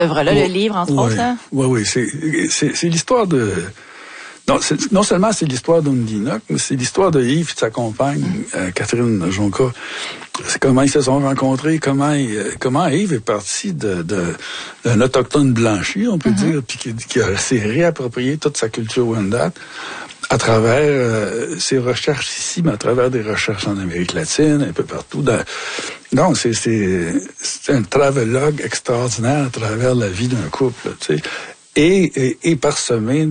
œuvre-là, le livre, entre autres. Là. Oui. C'est l'histoire de... Non seulement c'est l'histoire d'Undinoc, mais c'est l'histoire de Yves et de sa compagne, Catherine Jonca. C'est comment ils se sont rencontrés, comment Yves est parti d'un autochtone blanchi, on peut dire, puis qui s'est réapproprié toute sa culture Wendat à travers ses recherches ici, mais à travers des recherches en Amérique latine, un peu partout. Donc, c'est un travelogue extraordinaire à travers la vie d'un couple, tu sais, et parsemé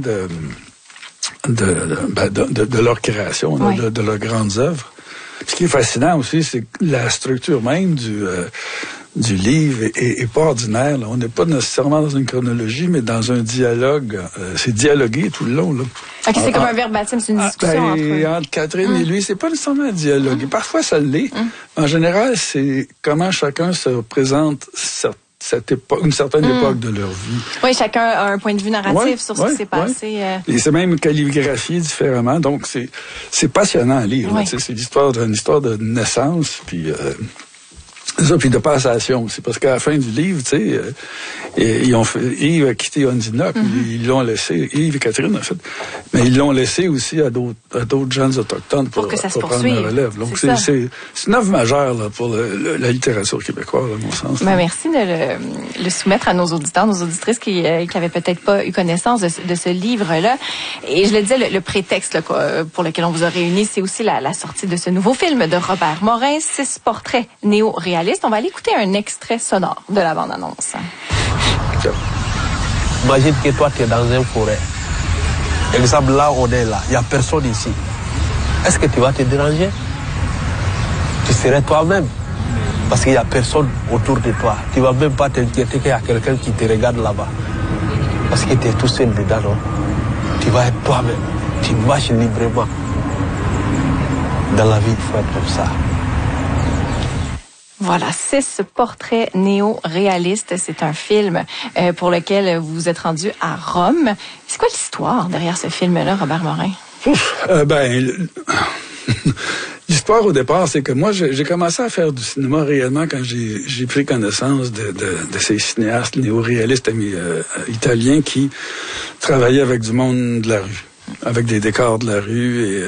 de leur création, de leurs grandes œuvres. Ce qui est fascinant aussi, c'est que la structure même du livre est pas ordinaire. Là. On n'est pas nécessairement dans une chronologie, mais dans un dialogue. C'est dialogué tout le long. Là. OK, c'est comme un verbatim, c'est une discussion entre Catherine et lui, c'est pas nécessairement dialogué. Parfois, ça l'est. En général, c'est comment chacun se représente une certaine époque de leur vie. Oui, chacun a un point de vue narratif sur ce qui s'est passé. Et c'est même calligraphié différemment, donc c'est passionnant à lire. Là, c'est une histoire de naissance, puis ça, puis de passation aussi, parce qu'à la fin du livre, tu sais, Yves a quitté Undinoc, ils l'ont laissé, Yves et Catherine, en fait, mais ils l'ont laissé aussi à d'autres jeunes autochtones pour que ça se prendre la relève. Donc, c'est une œuvre majeure là, pour la littérature québécoise, à mon sens. Ben, merci de le soumettre à nos auditeurs, nos auditrices qui avaient peut-être pas eu connaissance de ce livre-là. Et je le disais, le prétexte là, pour lequel on vous a réunis, c'est aussi la sortie de ce nouveau film de Robert Morin, 6 portraits néo-réalistes. On va aller écouter un extrait sonore de la bande-annonce. Imagine que toi, tu es dans une forêt. Exemple, là, on est là. Il n'y a personne ici. Est-ce que tu vas te déranger? Tu serais toi-même. Parce qu'il n'y a personne autour de toi. Tu ne vas même pas t'inquiéter qu'il y a quelqu'un qui te regarde là-bas. Parce que tu es tout seul dedans, non? Tu vas être toi-même. Tu marches librement. Dans la vie, il faut être comme ça. Voilà, 6 portraits néo-réalistes. C'est un film pour lequel vous vous êtes rendu à Rome. C'est quoi l'histoire derrière ce film-là, Robert Morin? L'histoire au départ, c'est que moi, j'ai commencé à faire du cinéma réellement quand j'ai pris connaissance de ces cinéastes néo-réalistes italiens qui travaillaient avec du monde de la rue, avec des décors de la rue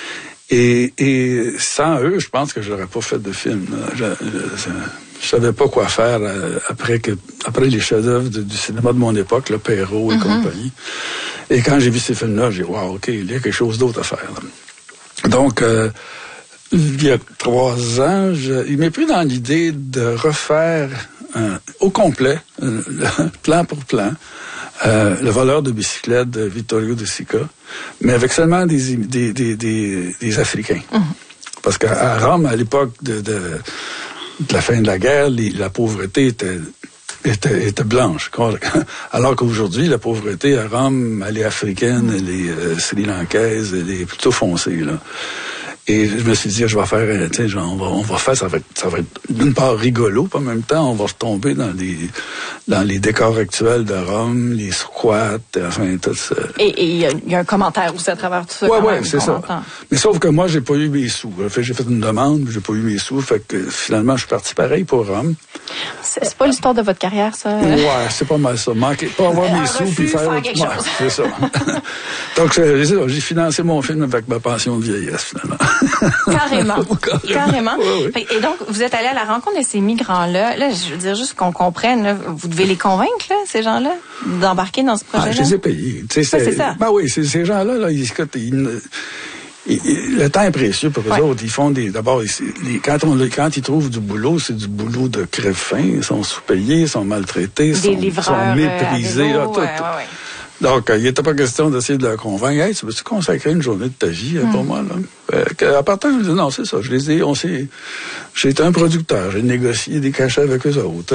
et sans eux, je pense que j'aurais pas fait de film. Je savais pas quoi faire après les chefs-d'œuvre du cinéma de mon époque, le Perrault et compagnie. Et quand j'ai vu ces films-là, j'ai dit, wow, OK, il y a quelque chose d'autre à faire. Là. Donc, il y a 3 ans, il m'est pris dans l'idée de refaire au complet, plan pour plan, le voleur de bicyclette de Vittorio De Sica, mais avec seulement des Africains. Parce qu'à Rome, à l'époque de la fin de la guerre, la pauvreté était blanche. Alors qu'aujourd'hui, la pauvreté à Rome, elle est africaine, elle est sri-lankaise, elle est plutôt foncée, là. Et je me suis dit, je vais faire, tu sais, on va faire, ça va être d'une part rigolo, puis en même temps, on va retomber dans les décors actuels de Rome, les squats, enfin, tout ça. Et il y a un commentaire aussi à travers tout ça. Ouais, c'est ça. Mais sauf que moi, j'ai pas eu mes sous. J'ai fait une demande, j'ai pas eu mes sous, fait que finalement, je suis parti pareil pour Rome. C'est pas l'histoire de votre carrière, ça? Ouais, c'est pas mal ça. Pas avoir mes sous, puis faire quelque chose. C'est ça. Donc, j'ai financé mon film avec ma pension de vieillesse, finalement. Carrément. Ouais. Et donc, vous êtes allé à la rencontre de ces migrants-là. Là, je veux dire, juste qu'on comprenne, là, vous devez les convaincre, là, ces gens-là, d'embarquer dans ce projet-là? Je les ai payés. C'est ça. Ben oui, ces gens-là, là, le temps est précieux pour eux autres. Ils font d'abord, quand ils trouvent du boulot, c'est du boulot de crève-faim. Ils sont sous-payés, ils sont maltraités, sont méprisés. Tout. Donc, il n'était pas question d'essayer de leur convaincre. Hey, tu veux-tu consacrer une journée de ta vie pour moi, là? À partant, je dis non, c'est ça. J'ai été un producteur. J'ai négocié des cachets avec eux autres.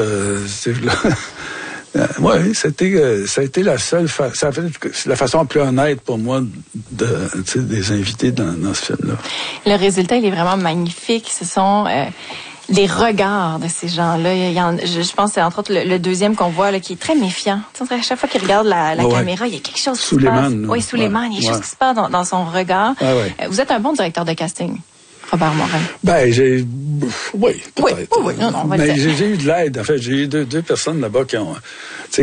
Oui, ça a été la seule la façon la plus honnête pour moi des invités dans ce film-là. Le résultat, il est vraiment magnifique. Ce sont les regards de ces gens-là. Je pense que c'est entre autres le deuxième qu'on voit là, qui est très méfiant. À chaque fois qu'il regarde la caméra, il y a quelque chose qui se passe. Oui, Suleiman, il y a quelque chose qui se passe dans son regard. Vous êtes un bon directeur de casting, Robert Morin? Ben, oui, peut-être. Oui, non, on va mais le dire. j'ai eu de l'aide. En fait, j'ai eu deux personnes là-bas qui ont,